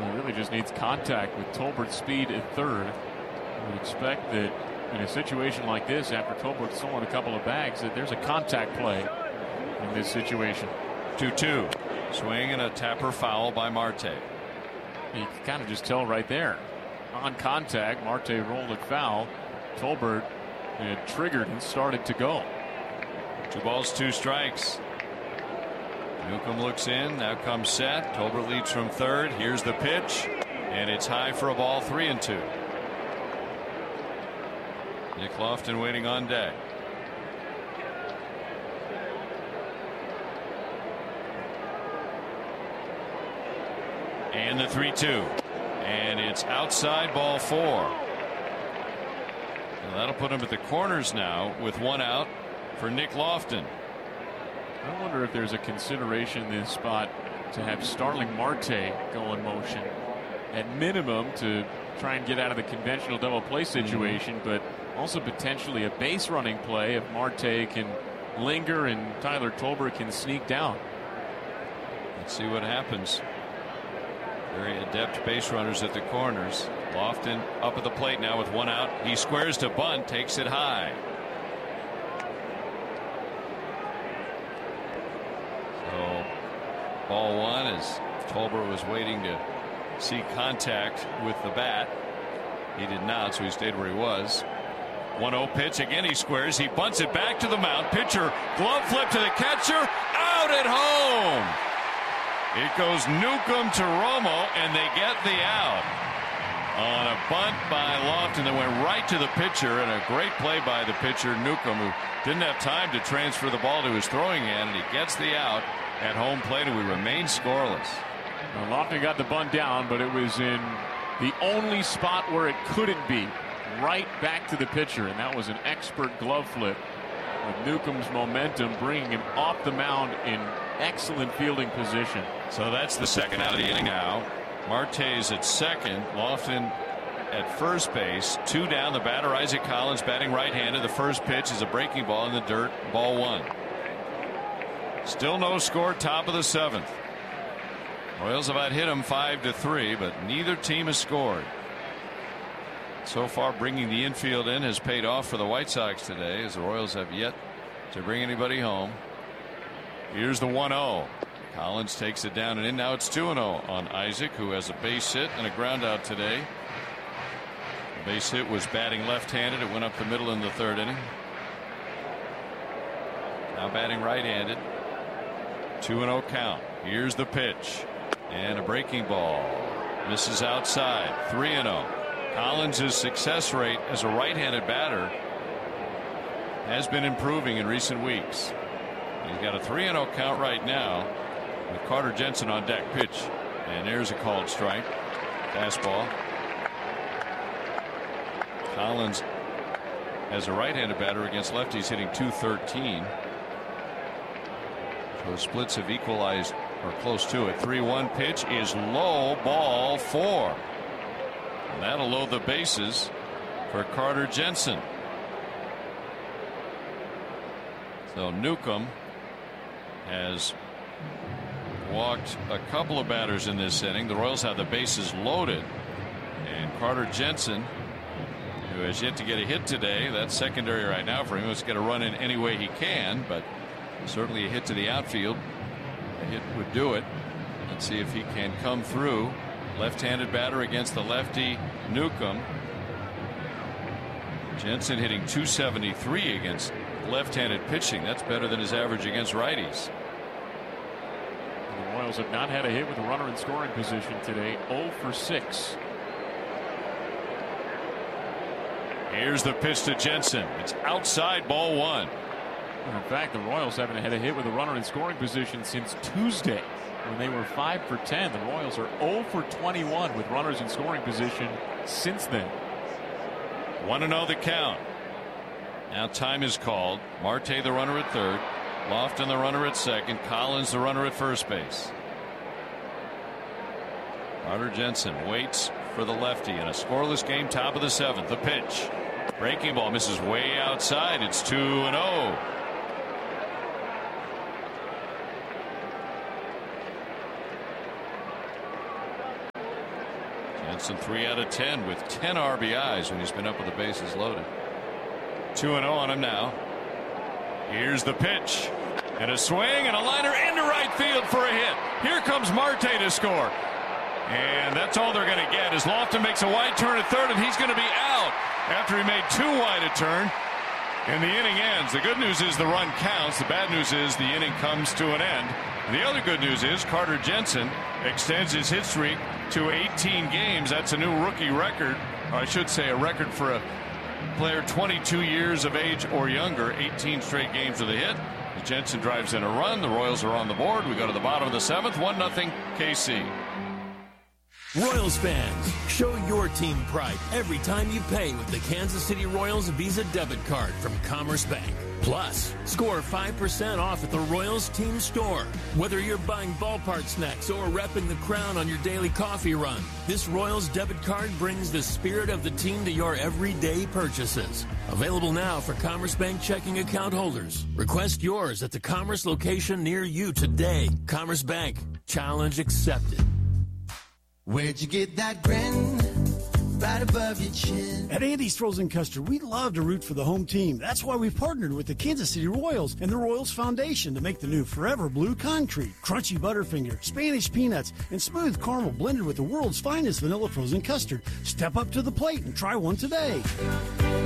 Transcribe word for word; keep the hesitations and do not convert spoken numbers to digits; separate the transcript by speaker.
Speaker 1: Well, really just needs contact with Tolbert's speed at third. I would expect that in a situation like this, after Tolbert's stolen a couple of bags, that there's a contact play in this situation.
Speaker 2: two two. Swing and a tapper foul by Marte.
Speaker 1: You can kind of just tell right there. On contact, Marte rolled it foul. Tolbert had triggered and started to go.
Speaker 2: Two balls, two strikes. Newcomb looks in. Now comes Seth. Tolbert leads from third. Here's the pitch. And it's high for a ball, three and two. Nick Lofton waiting on deck. And the three two. And it's outside, ball four. And that'll put him at the corners now with one out for Nick Lofton.
Speaker 1: I wonder if there's a consideration in this spot to have Starling Marte go in motion. At minimum to try and get out of the conventional double play situation, mm-hmm. but also potentially a base running play if Marte can linger and Tyler Tolbert can sneak down.
Speaker 2: Let's see what happens. Very adept base runners at the corners. Lofton up at the plate now with one out. He squares to bunt, takes it high. So ball one as Tolbert was waiting to see contact with the bat. He did not, so he stayed where he was. one oh pitch. Again he squares. He bunts it back to the mound. Pitcher glove flip to the catcher. Out at home. It goes Newcomb to Romo, and they get the out on a bunt by Lofton that went right to the pitcher, and a great play by the pitcher Newcomb, who didn't have time to transfer the ball to his throwing hand, and he gets the out at home plate, and we remain scoreless.
Speaker 1: Well, Lofton got the bunt down, but it was in the only spot where it couldn't be, right back to the pitcher, and that was an expert glove flip with Newcomb's momentum bringing him off the mound in excellent fielding position.
Speaker 2: So that's the second out of the inning now. Marte's at second. Lofton at first base. Two down. The batter Isaac Collins batting right-handed. The first pitch is a breaking ball in the dirt. Ball one. Still no score. Top of the seventh. Royals have out hit them five to three, but neither team has scored. So far, bringing the infield in has paid off for the White Sox today, as the Royals have yet to bring anybody home. Here's the one oh. Collins takes it down and in. Now it's two and oh on Isaac, who has a base hit and a ground out today. The base hit was batting left-handed. It went up the middle in the third inning. Now batting right-handed. two and oh count. Here's the pitch. And a breaking ball. Misses outside. three and oh. Collins' success rate as a right-handed batter has been improving in recent weeks. He's got a three and oh count right now with Carter Jensen on deck. Pitch, and there's a called strike. Fastball. Collins as a right-handed batter against lefties hitting two thirteen. So splits have equalized or close to it. three one pitch is low, ball four. And that'll load the bases for Carter Jensen. So Newcomb has walked a couple of batters in this inning. The Royals have the bases loaded, and Carter Jensen, who has yet to get a hit today, that's secondary right now for him. He's got to run in any way he can, but certainly a hit to the outfield, a hit would do it. Let's see if he can come through. Left-handed batter against the lefty Newcomb. Jensen hitting two seventy-three against left-handed pitching. That's better than his average against righties.
Speaker 1: The Royals have not had a hit with a runner in scoring position today. oh for six.
Speaker 2: Here's the pitch to Jensen. It's outside, ball one.
Speaker 1: In fact, the Royals haven't had a hit with a runner in scoring position since Tuesday, when they were five for ten. The Royals are oh for twenty-one with runners in scoring position since then.
Speaker 2: one and oh the count. Now time is called. Marte the runner at third. Lofton the runner at second. Collins the runner at first base. Carter Jensen waits for the lefty in a scoreless game, top of the seventh. The pitch. Breaking ball misses way outside. It's two and oh. Jensen three out of ten with ten R B Is when he's been up with the bases loaded. two and oh on him now. Here's the pitch. And a swing and a liner into right field for a hit. Here comes Marte to score. And that's all they're going to get as Lofton makes a wide turn at third, and he's going to be out after he made too wide a turn. And the inning ends. The good news is the run counts. The bad news is the inning comes to an end. The other good news is Carter Jensen extends his hit streak to eighteen games. That's a new rookie record. Or I should say a record for a player twenty-two years of age or younger. eighteen straight games with a hit. Jensen drives in a run. The Royals are on the board. We go to the bottom of the seventh. one nothing K C.
Speaker 3: Royals fans, show your team pride every time you pay with the Kansas City Royals Visa debit card from Commerce Bank. Plus, score five percent off at the Royals team store. Whether you're buying ballpark snacks or repping the crown on your daily coffee run, this Royals debit card brings the spirit of the team to your everyday purchases. Available now for Commerce Bank checking account holders. Request yours at the Commerce location near you today. Commerce Bank. Challenge accepted.
Speaker 4: Where'd you get that grin? Right above your chin.
Speaker 5: At Andy's Frozen Custard, we love to root for the home team. That's why we've partnered with the Kansas City Royals and the Royals Foundation to make the new Forever Blue Concrete. Crunchy Butterfinger, Spanish peanuts, and smooth caramel blended with the world's finest vanilla frozen custard. Step up to the plate and try one today.